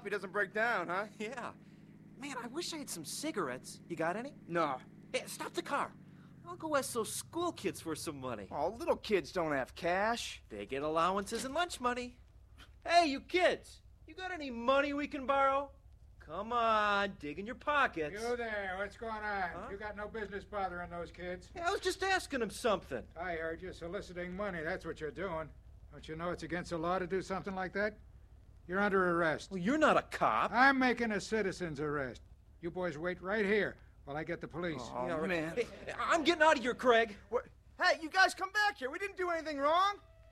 he doesn't break down, huh? Yeah. Man, I wish I had some cigarettes. You got any? No. Hey, stop the car. I'll go ask those school kids for some money. Oh, little kids don't have cash. They get allowances and lunch money. Hey, you kids, you got any money we can borrow? Come on, dig in your pockets. You there, what's going on? Huh? You got no business bothering those kids. Yeah, I was just asking them something. I heard you soliciting money, that's what you're doing. Don't you know it's against the law to do something like that? You're under arrest. Well, you're not a cop. I'm making a citizen's arrest. You boys wait right here while I get the police. Oh, yeah, man. Hey, I'm getting out of here, Craig. What? Hey, you guys come back here. We didn't do anything wrong.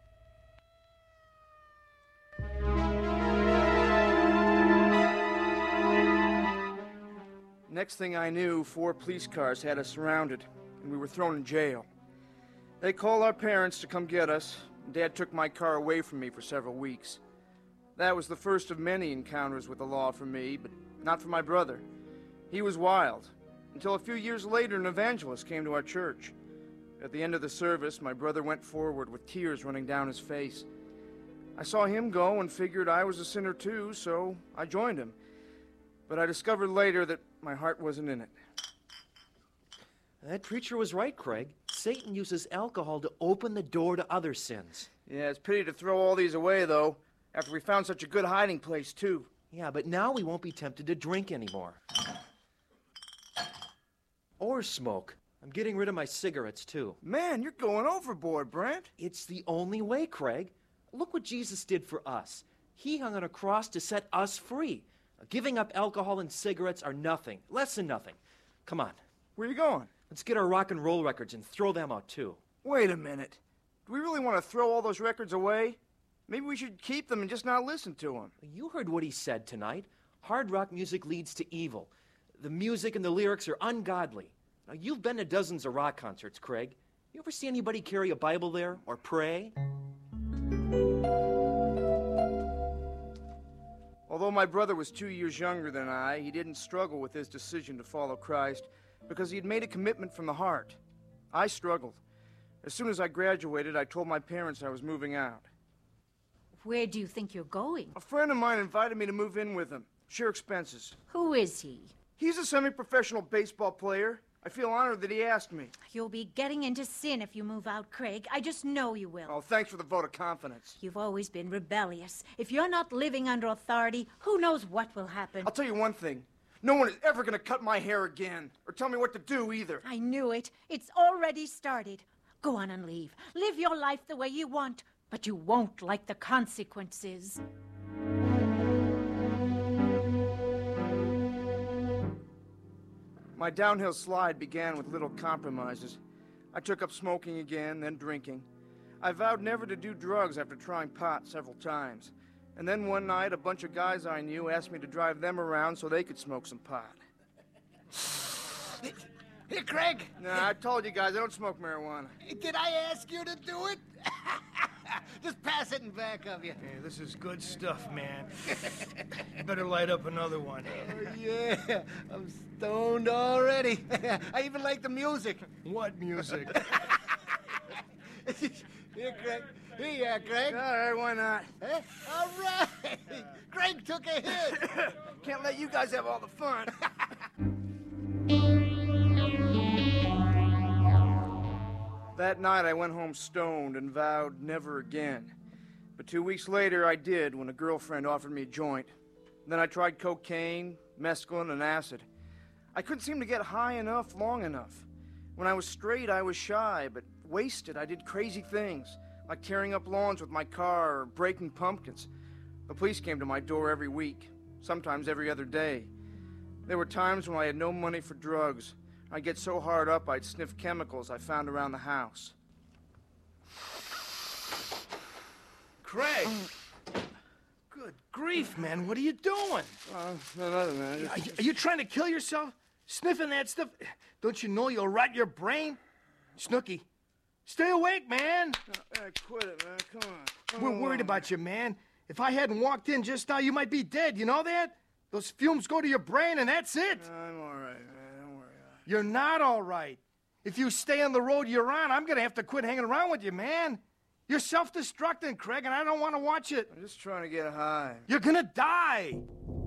Next thing I knew, 4 police cars had us surrounded, and we were thrown in jail. They called our parents to come get us, and Dad took my car away from me for several weeks. That was the first of many encounters with the law for me, but not for my brother. He was wild, until a few years later an evangelist came to our church. At the end of the service, my brother went forward with tears running down his face. I saw him go and figured I was a sinner too, so I joined him. But I discovered later that my heart wasn't in it. That preacher was right, Craig. Satan uses alcohol to open the door to other sins. Yeah, it's pity to throw all these away, though, after we found such a good hiding place, too. Yeah, but now we won't be tempted to drink anymore. Or smoke. I'm getting rid of my cigarettes, too. Man, you're going overboard, Brent. It's the only way, Craig. Look what Jesus did for us. He hung on a cross to set us free. Giving up alcohol and cigarettes are nothing. Less than nothing. Come on. Where are you going? Let's get our rock and roll records and throw them out, too. Wait a minute. Do we really want to throw all those records away? Maybe we should keep them and just not listen to them. You heard what he said tonight. Hard rock music leads to evil. The music and the lyrics are ungodly. Now, you've been to dozens of rock concerts, Craig. You ever see anybody carry a Bible there or pray? Although my brother was 2 years younger than I, he didn't struggle with his decision to follow Christ because he had made a commitment from the heart. I struggled. As soon as I graduated, I told my parents I was moving out. Where do you think you're going? A friend of mine invited me to move in with him, share expenses. Who is he? He's a semi-professional baseball player. I feel honored that he asked me. You'll be getting into sin if you move out, Craig. I just know you will. Oh, thanks for the vote of confidence. You've always been rebellious. If you're not living under authority, who knows what will happen? I'll tell you one thing. No one is ever going to cut my hair again, or tell me what to do either. I knew it. It's already started. Go on and leave. Live your life the way you want, but you won't like the consequences. My downhill slide began with little compromises. I took up smoking again, then drinking. I vowed never to do drugs after trying pot several times. And then one night, a bunch of guys I knew asked me to drive them around so they could smoke some pot. Here, Craig. Nah, I told you guys, I don't smoke marijuana. Did I ask you to do it? Just pass it in back of you. Hey, this is good stuff, man. You better light up another one. Oh, yeah. I'm stoned already. I even like the music. What music? Here, Craig. Here you are, Craig. All right, why not? Huh? All right. Craig took a hit. Can't let you guys have all the fun. That night, I went home stoned and vowed never again. But 2 weeks later, I did when a girlfriend offered me a joint. Then I tried cocaine, mescaline, and acid. I couldn't seem to get high enough long enough. When I was straight, I was shy, but wasted, I did crazy things, like tearing up lawns with my car or breaking pumpkins. The police came to my door every week, sometimes every other day. There were times when I had no money for drugs. I'd get so hard up I'd sniff chemicals I found around the house. Craig! Good grief, man. What are you doing? Nothing, man. Are you trying to kill yourself? Sniffing that stuff? Don't you know you'll rot your brain? Snooky, stay awake, man. Quit it, man. Come on. We're worried about you, man. If I hadn't walked in just now, you might be dead. You know that? Those fumes go to your brain, and that's it. I'm all right, man. Don't worry. You're not all right. If you stay on the road you're on, I'm going to have to quit hanging around with you, man. You're self-destructing, Craig, and I don't want to watch it. I'm just trying to get high. You're going to die.